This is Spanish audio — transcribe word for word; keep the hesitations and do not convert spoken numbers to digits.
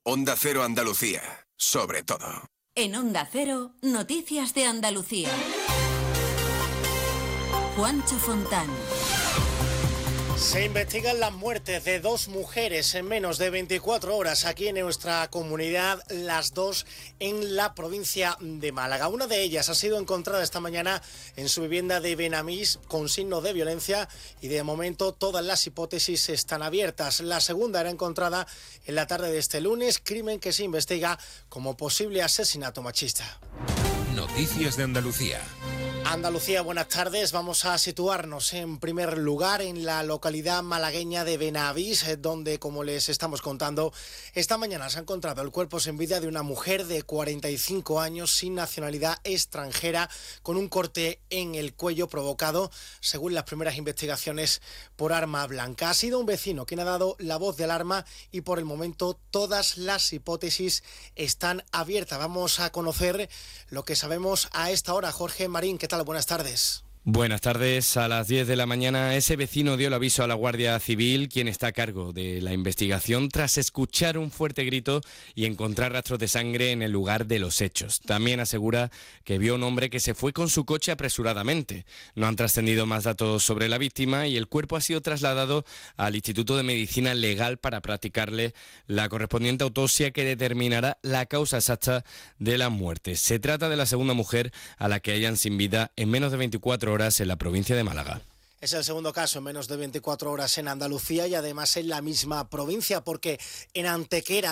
Onda Cero Andalucía, sobre todo. En Onda Cero, noticias de Andalucía. Juancho Fontán. Se investigan las muertes de dos mujeres en menos de veinticuatro horas aquí en nuestra comunidad, las dos en la provincia de Málaga. Una de ellas ha sido encontrada esta mañana en su vivienda de Benamís con signos de violencia y de momento todas las hipótesis están abiertas. La segunda era encontrada en la tarde de este lunes, crimen que se investiga como posible asesinato machista. Noticias de Andalucía. Andalucía, buenas tardes. Vamos a situarnos en primer lugar en la localidad malagueña de Benavís, donde, como les estamos contando, esta mañana se ha encontrado el cuerpo sin vida de una mujer de cuarenta y cinco años sin nacionalidad extranjera con un corte en el cuello provocado, según las primeras investigaciones, por arma blanca. Ha sido un vecino quien ha dado la voz de alarma y por el momento todas las hipótesis están abiertas. Vamos a conocer lo que sabemos a esta hora. Jorge Marín, ¿qué tal? Buenas tardes. Buenas tardes. A las diez de la mañana ese vecino dio el aviso a la Guardia Civil, quien está a cargo de la investigación, tras escuchar un fuerte grito y encontrar rastros de sangre en el lugar de los hechos. También asegura que vio un hombre que se fue con su coche apresuradamente. No han trascendido más datos sobre la víctima y el cuerpo ha sido trasladado al Instituto de Medicina Legal para practicarle la correspondiente autopsia que determinará la causa exacta de la muerte. Se trata de la segunda mujer a la que hayan sin vida en menos de veinticuatro horas en la provincia de Málaga. Es el segundo caso en menos de veinticuatro horas en Andalucía y además en la misma provincia, porque en Antequera